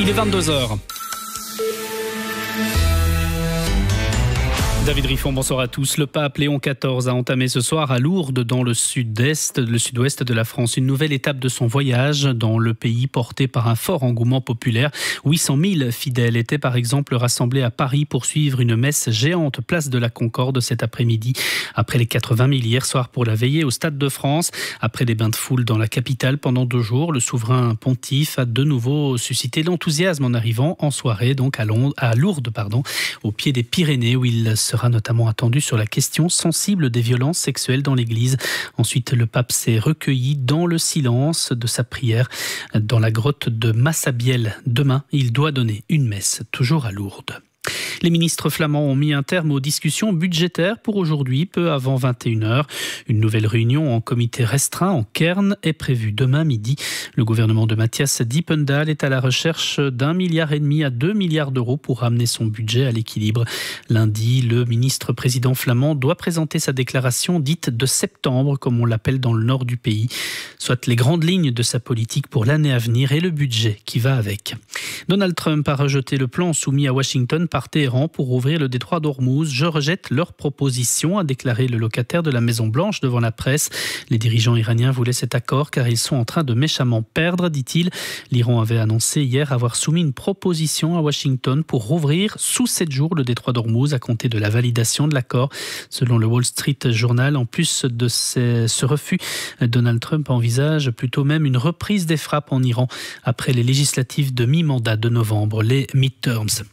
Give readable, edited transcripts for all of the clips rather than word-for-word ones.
Il est 22h. David Riffon, bonsoir à tous. Le pape Léon XIV a entamé ce soir à Lourdes, dans le sud-ouest de la France, une nouvelle étape de son voyage dans le pays porté par un fort engouement populaire. 800 000 fidèles étaient par exemple rassemblés à Paris pour suivre une messe géante place de la Concorde cet après-midi. Après les 80 000 hier soir pour la veillée au Stade de France, après des bains de foule dans la capitale pendant 2 jours, le souverain pontife a de nouveau suscité l'enthousiasme en arrivant en soirée donc à Lourdes, au pied des Pyrénées, où il sera notamment attendu sur la question sensible des violences sexuelles dans l'Église. Ensuite, le pape s'est recueilli dans le silence de sa prière dans la grotte de Massabielle. Demain, il doit donner une messe, toujours à Lourdes. Les ministres flamands ont mis un terme aux discussions budgétaires pour aujourd'hui, peu avant 21h. Une nouvelle réunion en comité restreint en Kern est prévue demain midi. Le gouvernement de Matthias Dippendal est à la recherche d'1,5 milliard à 2 milliards d'euros pour ramener son budget à l'équilibre. Lundi, le ministre président flamand doit présenter sa déclaration dite de septembre, comme on l'appelle dans le nord du pays, soit les grandes lignes de sa politique pour l'année à venir et le budget qui va avec. Donald Trump a rejeté le plan soumis à Washington par Téhéran pour ouvrir le détroit d'Ormuz. Je rejette leur proposition, a déclaré le locataire de la Maison-Blanche devant la presse. Les dirigeants iraniens voulaient cet accord car ils sont en train de méchamment perdre, dit-il. L'Iran avait annoncé hier avoir soumis une proposition à Washington pour rouvrir sous 7 jours le détroit d'Ormuz à compter de la validation de l'accord. Selon le Wall Street Journal, en plus de ce refus, Donald Trump envisage plutôt même une reprise des frappes en Iran après les législatives de mi-mandat de novembre, les midterms.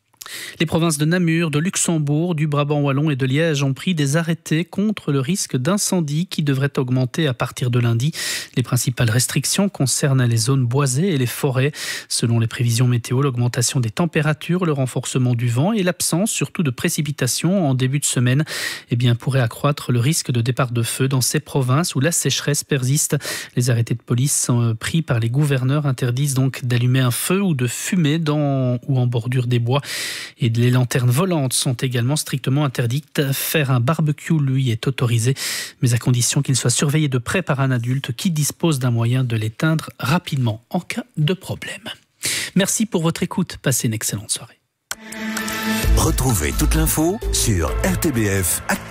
Les provinces de Namur, de Luxembourg, du Brabant wallon et de Liège ont pris des arrêtés contre le risque d'incendie qui devrait augmenter à partir de lundi. Les principales restrictions concernent les zones boisées et les forêts. Selon les prévisions météo, l'augmentation des températures, le renforcement du vent et l'absence surtout de précipitations en début de semaine pourraient accroître le risque de départ de feu dans ces provinces où la sécheresse persiste. Les arrêtés de police pris par les gouverneurs interdisent donc d'allumer un feu ou de fumer ou en bordure des bois. Et les lanternes volantes sont également strictement interdites. Faire un barbecue, lui, est autorisé, mais à condition qu'il soit surveillé de près par un adulte qui dispose d'un moyen de l'éteindre rapidement en cas de problème. Merci pour votre écoute. Passez une excellente soirée. Retrouvez toute l'info sur RTBF Actu.